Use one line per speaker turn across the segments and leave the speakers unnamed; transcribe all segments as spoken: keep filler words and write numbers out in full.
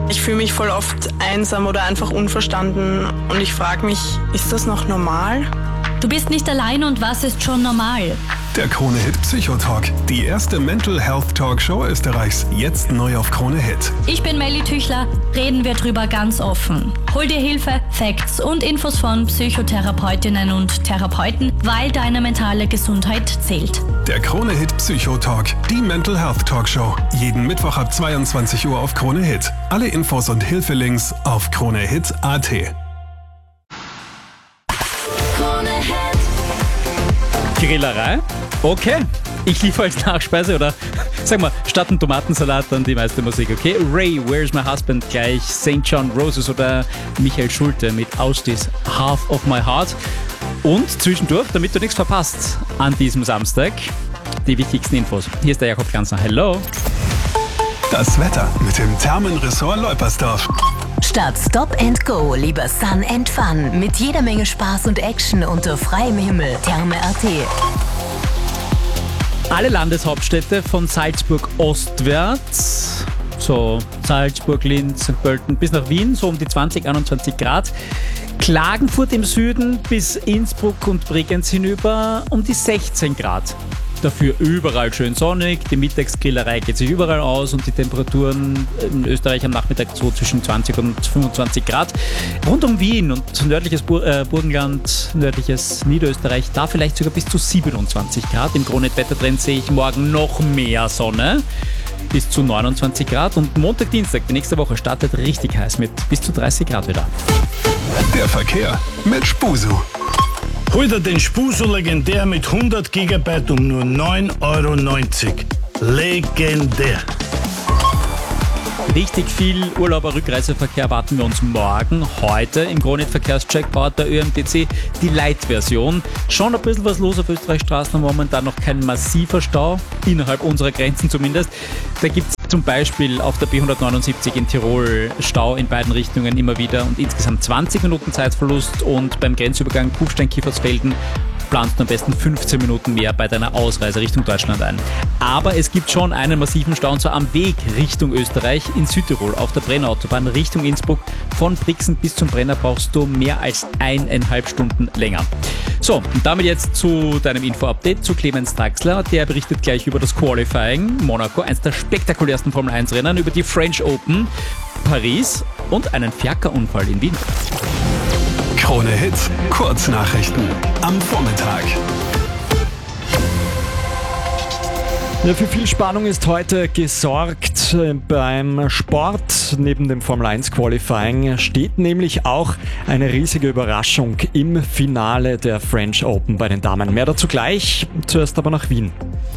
Ich fühle mich voll oft einsam oder einfach unverstanden und ich frage mich, ist das noch normal?
Du bist nicht allein und was ist schon normal?
Der Krone-Hit Psychotalk, die erste Mental Health Talkshow Österreichs, jetzt neu auf Krone-Hit.
Ich bin Melly Tüchler, reden wir drüber ganz offen. Hol dir Hilfe, Facts und Infos von Psychotherapeutinnen und Therapeuten, weil deine mentale Gesundheit zählt.
Der Krone-Hit Psychotalk, die Mental Health Talkshow, jeden Mittwoch ab zweiundzwanzig Uhr auf Krone-Hit. Alle Infos und Hilfelinks auf kronehit punkt a t.
Grillerei? Okay. Ich liefere als Nachspeise oder sag mal, statt einem Tomatensalat dann die meiste Musik, okay? Ray, Where's My Husband gleich, Saint John Roses oder Michael Schulte mit Austis Half of My Heart. Und zwischendurch, damit du nichts verpasst an diesem Samstag, die wichtigsten Infos. Hier ist der Jakob Glanzner. Hello.
Das Wetter mit dem Thermenressort Leupersdorf.
Statt Stop and Go lieber Sun and Fun mit jeder Menge Spaß und Action unter freiem Himmel. Therme punkt a t.
Alle Landeshauptstädte von Salzburg ostwärts, so Salzburg, Linz, Sankt Pölten bis nach Wien, so um die zwanzig, einundzwanzig Grad. Klagenfurt im Süden bis Innsbruck und Bregenz hinüber um die sechzehn Grad. Dafür überall schön sonnig, die Mittagsgrillerei geht sich überall aus und die Temperaturen in Österreich am Nachmittag so zwischen zwanzig und fünfundzwanzig Grad. Rund um Wien und nördliches Bur- äh, Burgenland, nördliches Niederösterreich, da vielleicht sogar bis zu siebenundzwanzig Grad. Im Krone-Wettertrend sehe ich morgen noch mehr Sonne, bis zu neunundzwanzig Grad. Und Montag, Dienstag, die nächste Woche startet richtig heiß mit bis zu dreißig Grad wieder.
Der Verkehr mit Spusu.
Hol dir den Spusu legendär mit hundert Gigabyte um nur neun Euro neunzig. Legendär.
Richtig viel Urlauber-Rückreiseverkehr erwarten wir uns morgen. Heute im Krone-Verkehrscheck baut der Ö M T C die Light-Version. Schon ein bisschen was los auf Österreichstraßen, momentan noch kein massiver Stau, innerhalb unserer Grenzen zumindest. Da gibt es zum Beispiel auf der B hundertneunundsiebzig in Tirol Stau in beiden Richtungen immer wieder und insgesamt zwanzig Minuten Zeitverlust, und beim Grenzübergang Kufstein-Kiefersfelden planst du am besten fünfzehn Minuten mehr bei deiner Ausreise Richtung Deutschland ein. Aber es gibt schon einen massiven Stau, und zwar am Weg Richtung Österreich in Südtirol auf der Brennerautobahn Richtung Innsbruck. Von Brixen bis zum Brenner brauchst du mehr als eineinhalb Stunden länger. So, und damit jetzt zu deinem Info-Update zu Clemens Draxler. Der berichtet gleich über das Qualifying Monaco, eins der spektakulärsten Formel eins Rennen, über die French Open, Paris und einen Fiaker-Unfall in Wien.
Krone-Hit Kurznachrichten am Vormittag.
Ja, für viel Spannung ist heute gesorgt beim Sport. Neben dem Formel eins Qualifying steht nämlich auch eine riesige Überraschung im Finale der French Open bei den Damen. Mehr dazu gleich, zuerst aber nach Wien.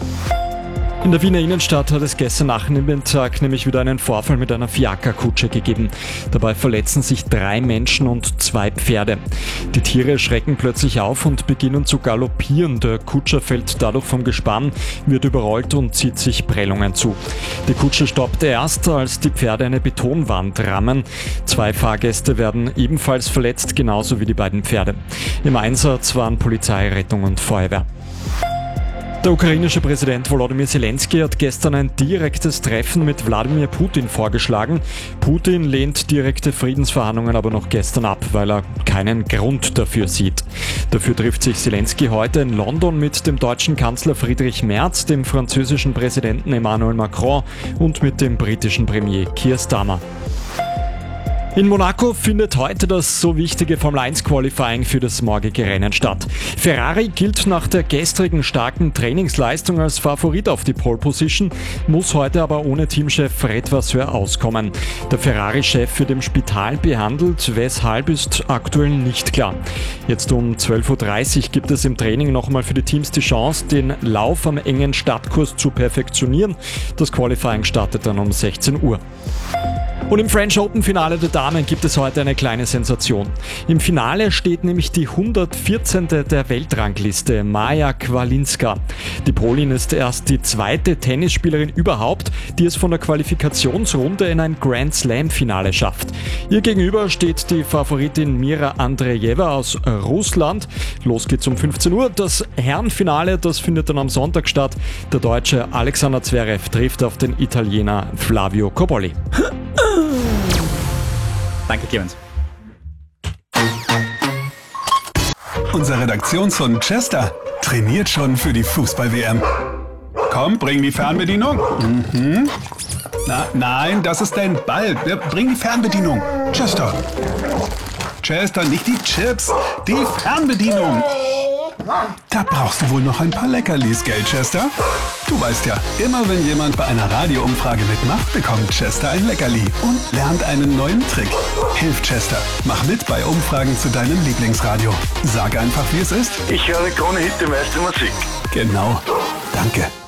In der Wiener Innenstadt hat es gestern Nachmittag nämlich wieder einen Vorfall mit einer Fiaker-Kutsche gegeben. Dabei verletzen sich drei Menschen und zwei Pferde. Die Tiere schrecken plötzlich auf und beginnen zu galoppieren. Der Kutscher fällt dadurch vom Gespann, wird überrollt und zieht sich Prellungen zu. Die Kutsche stoppt erst, als die Pferde eine Betonwand rammen. Zwei Fahrgäste werden ebenfalls verletzt, genauso wie die beiden Pferde. Im Einsatz waren Polizei, Rettung und Feuerwehr. Der ukrainische Präsident Volodymyr Zelensky hat gestern ein direktes Treffen mit Wladimir Putin vorgeschlagen. Putin lehnt direkte Friedensverhandlungen aber noch gestern ab, weil er keinen Grund dafür sieht. Dafür trifft sich Zelensky heute in London mit dem deutschen Kanzler Friedrich Merz, dem französischen Präsidenten Emmanuel Macron und mit dem britischen Premier Keir Starmer. In Monaco findet heute das so wichtige Formel eins Qualifying für das morgige Rennen statt. Ferrari gilt nach der gestrigen starken Trainingsleistung als Favorit auf die Pole Position, muss heute aber ohne Teamchef Fred Vasseur auskommen. Der Ferrari-Chef wird im Spital behandelt, weshalb ist aktuell nicht klar. Jetzt um zwölf Uhr dreißig gibt es im Training nochmal für die Teams die Chance, den Lauf am engen Startkurs zu perfektionieren. Das Qualifying startet dann um sechzehn Uhr. Und im French Open Finale der Damen gibt es heute eine kleine Sensation. Im Finale steht nämlich die hundertvierzehnte der Weltrangliste, Maja Kwalinska. Die Polin ist erst die zweite Tennisspielerin überhaupt, die es von der Qualifikationsrunde in ein Grand Slam Finale schafft. Ihr gegenüber steht die Favoritin Mira Andreeva aus Russland. Los geht's um fünfzehn Uhr. Das Herrenfinale, das findet dann am Sonntag statt. Der Deutsche Alexander Zverev trifft auf den Italiener Flavio Cobolli.
Danke, Clemens.
Unser Redaktionshund Chester trainiert schon für die Fußball-W M. Komm, bring die Fernbedienung. Mhm. Na, nein, das ist dein Ball. Bring die Fernbedienung. Chester. Chester, nicht die Chips, die Fernbedienung. Da brauchst du wohl noch ein paar Leckerlis, gell, Chester? Du weißt ja, immer wenn jemand bei einer Radioumfrage mitmacht, bekommt Chester ein Leckerli und lernt einen neuen Trick. Hilf Chester, mach mit bei Umfragen zu deinem Lieblingsradio. Sag einfach, wie es ist.
Ich höre Krone Hit, die meiste Musik.
Genau. Danke.